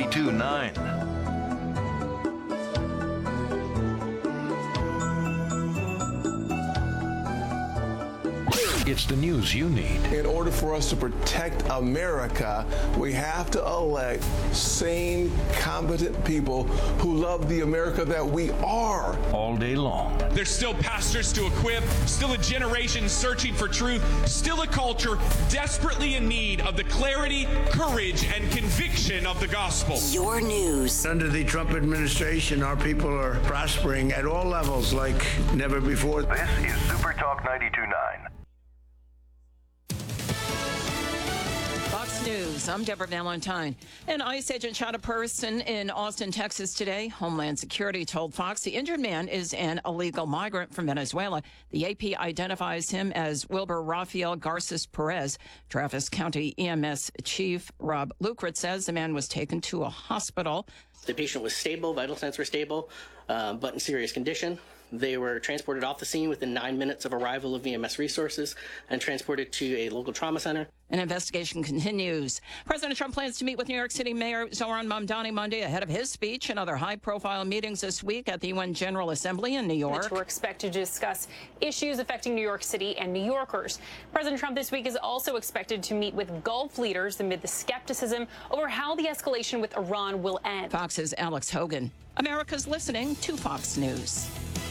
92.9. It's the news you need. In order for us to protect America, we have to elect sane, competent people who love the America that we are. All day long. There's still pastors to equip, still a generation searching for truth, still a culture desperately in need of the clarity, courage, and conviction of the gospel. Your news. Under the Trump administration, our people are prospering at all levels like never before. This is Super Talk 92.9. Fox News, I'm Deborah Valentine. An ICE agent shot a person in Austin, Texas today. Homeland Security told Fox the injured man is an illegal migrant from Venezuela. The AP identifies him as Wilbur Rafael Garces Perez. Travis County EMS Chief Rob Lucret says the man was taken to a hospital. The patient was stable, vital signs were stable, but in serious condition. They were transported off the scene within 9 minutes of arrival of EMS resources and transported to a local trauma center. An investigation continues. President Trump plans to meet with New York City Mayor Zohran Mamdani Monday ahead of his speech and other high-profile meetings this week at the UN General Assembly in New York. We're expected to discuss issues affecting New York City and New Yorkers. President Trump this week is also expected to meet with Gulf leaders amid the skepticism over how the escalation with Iran will end. Fox's Alex Hogan. America's listening to Fox News.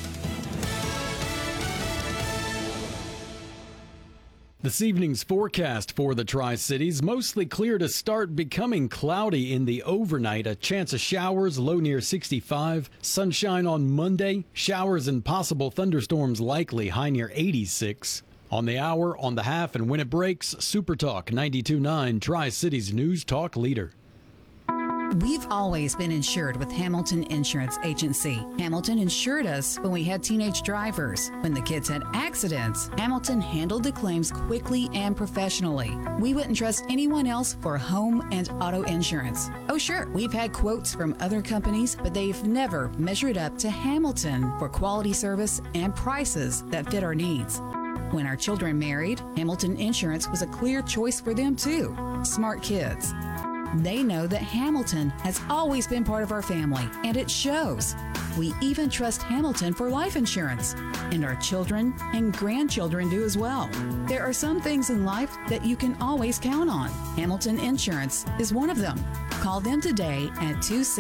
This evening's forecast for the Tri-Cities, mostly clear to start becoming cloudy in the overnight. A chance of showers, low near 65. Sunshine on Monday. Showers and possible thunderstorms likely, high near 86. On the hour, on the half, and when it breaks, Super Talk 92.9, Tri-Cities News Talk leader. We've always been insured with Hamilton Insurance Agency. Hamilton insured us when we had teenage drivers. When the kids had accidents, Hamilton handled the claims quickly and professionally. We wouldn't trust anyone else for home and auto insurance. Oh sure, we've had quotes from other companies, but they've never measured up to Hamilton for quality service and prices that fit our needs. When our children married, Hamilton Insurance was a clear choice for them too. Smart kids. They know that Hamilton has always been part of our family, and it shows. We even trust Hamilton for life insurance, and our children and grandchildren do as well. There are some things in life that you can always count on. Hamilton Insurance is one of them. Call them today at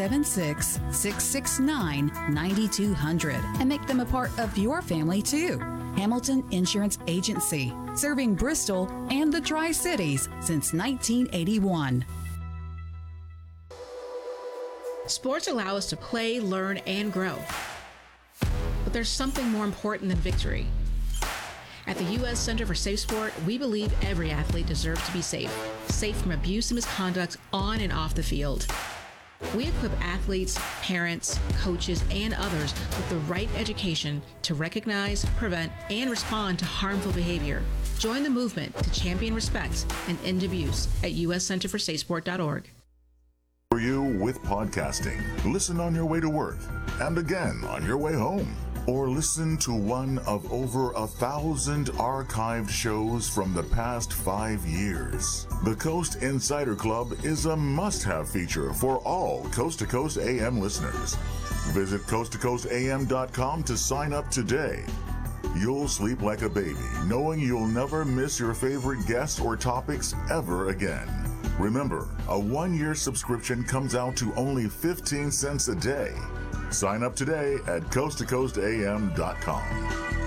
276-669-9200 and make them a part of your family too. Hamilton Insurance Agency, serving Bristol and the Tri-Cities since 1981. Sports allow us to play, learn, and grow. But there's something more important than victory. At the U.S. Center for Safe Sport, we believe every athlete deserves to be safe. Safe from abuse and misconduct on and off the field. We equip athletes, parents, coaches, and others with the right education to recognize, prevent, and respond to harmful behavior. Join the movement to champion respect and end abuse at uscenterforsafesport.org. For you with podcasting, listen on your way to work and again on your way home. Or listen to one of over 1,000 archived shows from the past 5 years. The Coast Insider Club is a must-have feature for all Coast to Coast AM listeners. Visit coasttocoastam.com to sign up today. You'll sleep like a baby, knowing you'll never miss your favorite guests or topics ever again. Remember, a 1-year subscription comes out to only 15 cents a day. Sign up today at coasttocoastam.com.